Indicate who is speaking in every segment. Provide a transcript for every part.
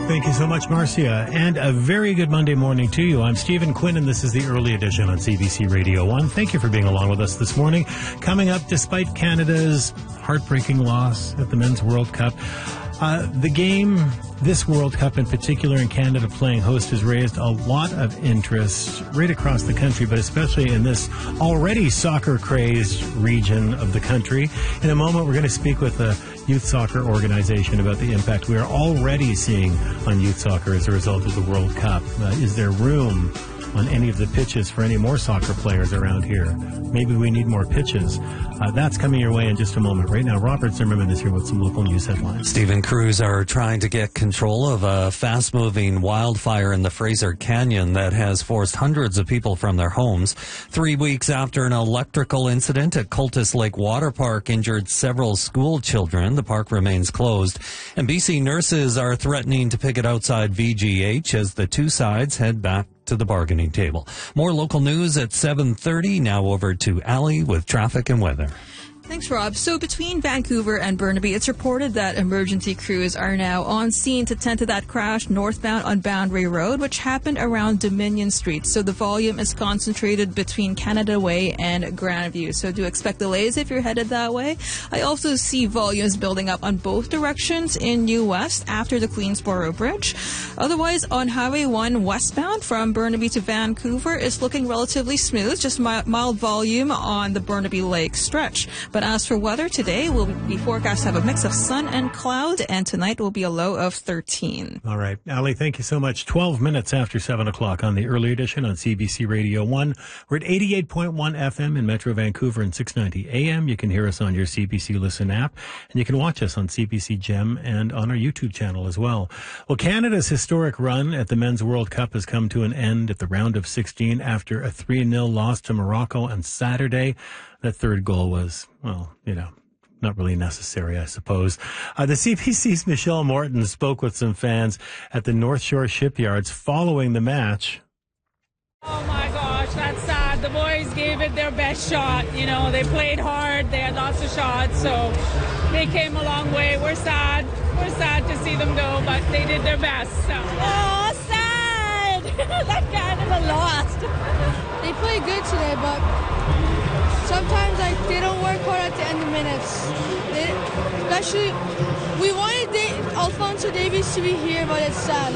Speaker 1: Thank you so much, Marcia, and a very good Monday morning to you. I'm Stephen Quinn, and this is the early edition on CBC Radio 1. Thank you for being along with us this morning. Coming up, despite Canada's heartbreaking loss at the Men's World Cup, the game, this World Cup in particular, in Canada playing host, has raised a lot of interest right across the country, but especially in this already soccer-crazed region of the country. In a moment, we're going to speak with a youth soccer organization about the impact we are already seeing on youth soccer as a result of the World Cup. Is there room on any of the pitches for any more soccer players around here? Maybe we need more pitches. That's coming your way in just a moment. Right now, Robert Zimmerman is here with some local news headlines.
Speaker 2: Stephen Crews are trying to get control of a fast-moving wildfire in the Fraser Canyon that has forced hundreds of people from their homes. 3 weeks after an electrical incident at Cultus Lake Water Park injured several school children, the park remains closed. And BC nurses are threatening to picket outside VGH as the two sides head back to the bargaining table. More local news at 7:30. Now over to Ali with traffic and weather.
Speaker 3: Thanks, Rob. So between Vancouver and Burnaby, it's reported that emergency crews are now on scene to tend to that crash northbound on Boundary Road, which happened around Dominion Street. So the volume is concentrated between Canada Way and Grandview. So do expect delays if you're headed that way. I also see volumes building up on both directions in New West after the Queensboro Bridge. Otherwise, on Highway 1 westbound from Burnaby to Vancouver, it's looking relatively smooth, just mild volume on the Burnaby Lake stretch. But as for weather, today will be forecast to have a mix of sun and cloud, and tonight will be a low of 13.
Speaker 1: All right. Ali, thank you so much. 12 minutes after 7 o'clock on the early edition on CBC Radio 1. We're at 88.1 FM in Metro Vancouver and 690 AM. You can hear us on your CBC Listen app, and you can watch us on CBC Gem and on our YouTube channel as well. Well, Canada's historic run at the Men's World Cup has come to an end at the round of 16 after a 3-0 loss to Morocco on Saturday. That third goal was, well, not really necessary, I suppose. The CBC's Michelle Morton spoke with some fans at the North Shore Shipyards following the match.
Speaker 4: Oh my gosh, that's sad. The boys gave it their best shot. They played hard. They had lots of shots, so they came a long way. We're sad. We're sad to see them go, but they did their best. So.
Speaker 5: Oh, sad! That Canada lost. They played good today, but sometimes they don't work hard at the end of minutes. Especially, we wanted Alphonso Davies to be here, but it's sad,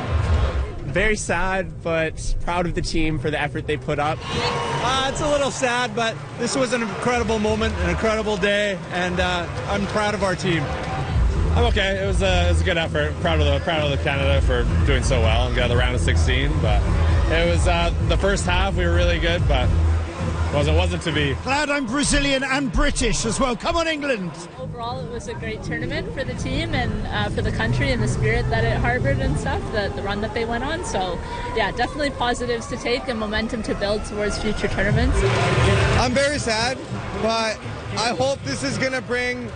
Speaker 6: Very sad, but proud of the team for the effort they put up.
Speaker 7: It's a little sad, but this was an incredible moment, an incredible day, and I'm proud of our team.
Speaker 8: I'm okay. It was a good effort. Proud of the Canada for doing so well and got the round of 16. But it was the first half we were really good, but wasn't to be.
Speaker 7: Glad I'm Brazilian and British as well. Come on, England!
Speaker 9: Overall, it was a great tournament for the team and for the country and the spirit that it harbored and stuff, the run that they went on. So, yeah, definitely positives to take and momentum to build towards future tournaments.
Speaker 10: I'm very sad, but I hope this is going to bring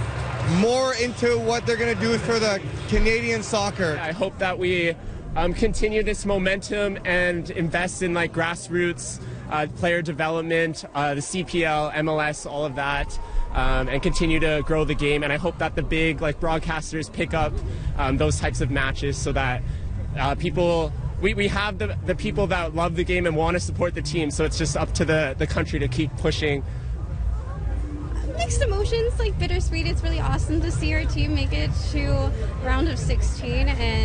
Speaker 10: more into what they're going to do for the Canadian soccer.
Speaker 6: I hope that we continue this momentum and invest in grassroots player development, the CPL, MLS, all of that, and continue to grow the game. And I hope that the big broadcasters pick up those types of matches so that we have the people that love the game and want to support the team. So it's just up to the country to keep pushing.
Speaker 11: Mixed emotions, bittersweet. It's really awesome to see our team make it to round of 16, and